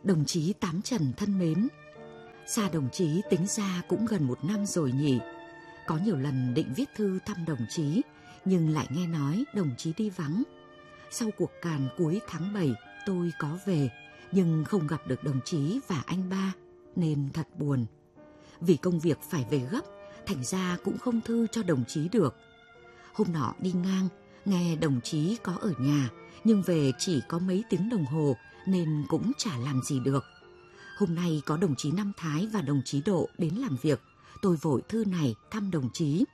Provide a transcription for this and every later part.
Đồng chí Tám Trần thân mến, xa đồng chí tính ra cũng gần 1 năm rồi nhỉ. Có nhiều lần định viết thư thăm đồng chí, nhưng lại nghe nói đồng chí đi vắng. Sau cuộc càn cuối tháng 7, tôi có về, nhưng không gặp được đồng chí và anh ba, nên thật buồn. Vì công việc phải về gấp, thành ra cũng không thư cho đồng chí được. Hôm nọ đi ngang, nghe đồng chí có ở nhà, nhưng về chỉ có mấy tiếng đồng hồ, nên cũng chả làm gì được. Hôm nay có đồng chí Năm Thái và đồng chí Độ đến làm việc, tôi vội thư này thăm đồng chí.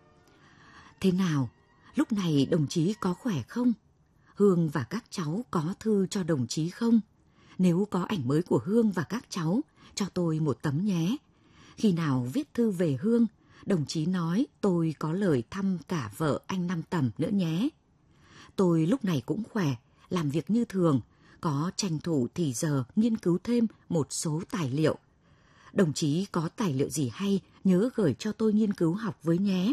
Thế nào? Lúc này đồng chí có khỏe không? Hương và các cháu có thư cho đồng chí không? Nếu có ảnh mới của Hương và các cháu, cho tôi một tấm nhé. Khi nào viết thư về Hương, đồng chí nói tôi có lời thăm cả vợ anh Năm Tầm nữa nhé. Tôi lúc này cũng khỏe, làm việc như thường, có tranh thủ thì giờ nghiên cứu thêm một số tài liệu. Đồng chí có tài liệu gì hay nhớ gửi cho tôi nghiên cứu học với nhé.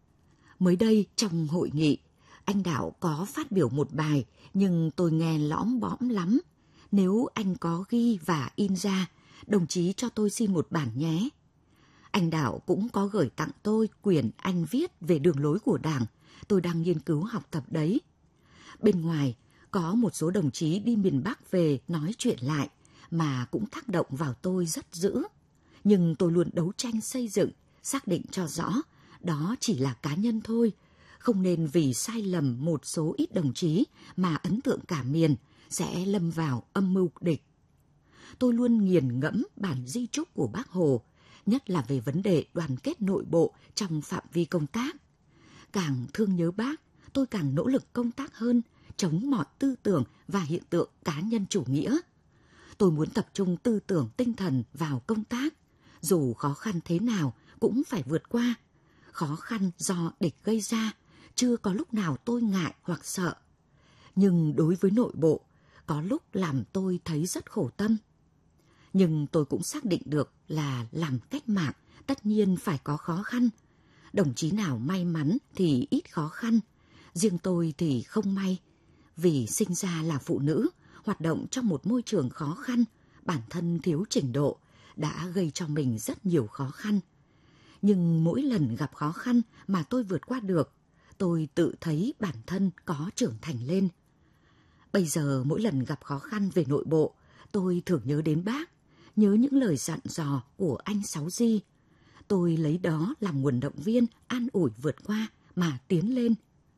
Mới đây trong hội nghị, anh Đạo có phát biểu một bài nhưng tôi nghe lõm bõm lắm. Nếu anh có ghi và in ra, đồng chí cho tôi xin một bản nhé. Anh Đạo cũng có gửi tặng tôi quyển anh viết về đường lối của Đảng, tôi đang nghiên cứu học tập đấy. Bên ngoài, có một số đồng chí đi miền Bắc về nói chuyện lại, mà cũng tác động vào tôi rất dữ. Nhưng tôi luôn đấu tranh xây dựng, xác định cho rõ, đó chỉ là cá nhân thôi. Không nên vì sai lầm một số ít đồng chí mà ấn tượng cả miền, sẽ lâm vào âm mưu địch. Tôi luôn nghiền ngẫm bản di chúc của Bác Hồ, nhất là về vấn đề đoàn kết nội bộ trong phạm vi công tác. Càng thương nhớ Bác, tôi càng nỗ lực công tác hơn, chống mọi tư tưởng và hiện tượng cá nhân chủ nghĩa. Tôi muốn tập trung tư tưởng tinh thần vào công tác, dù khó khăn thế nào cũng phải vượt qua. Khó khăn do địch gây ra, chưa có lúc nào tôi ngại hoặc sợ. Nhưng đối với nội bộ, có lúc làm tôi thấy rất khổ tâm. Nhưng tôi cũng xác định được là làm cách mạng tất nhiên phải có khó khăn. Đồng chí nào may mắn thì ít khó khăn, riêng tôi thì không may. Vì sinh ra là phụ nữ, hoạt động trong một môi trường khó khăn, bản thân thiếu trình độ, đã gây cho mình rất nhiều khó khăn. Nhưng mỗi lần gặp khó khăn mà tôi vượt qua được, tôi tự thấy bản thân có trưởng thành lên. Bây giờ mỗi lần gặp khó khăn về nội bộ, tôi thường nhớ đến Bác, nhớ những lời dặn dò của anh Sáu Di. Tôi lấy đó làm nguồn động viên, an ủi vượt qua mà tiến lên.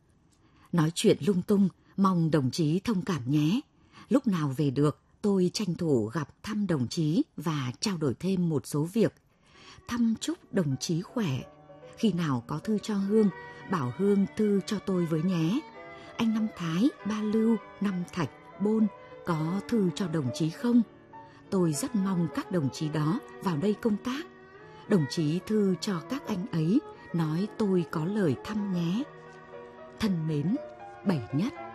Nói chuyện lung tung, mong đồng chí thông cảm nhé. Lúc nào về được, tôi tranh thủ gặp thăm đồng chí và trao đổi thêm một số việc. Thăm chúc đồng chí khỏe. Khi nào có thư cho Hương, bảo Hương thư cho tôi với nhé. Anh Năm Thái, Ba Lưu, Năm Thạch, Bôn có thư cho đồng chí không? Tôi rất mong các đồng chí đó vào đây công tác. Đồng chí thư cho các anh ấy, nói tôi có lời thăm nhé. Thân mến, Bảy Nhất.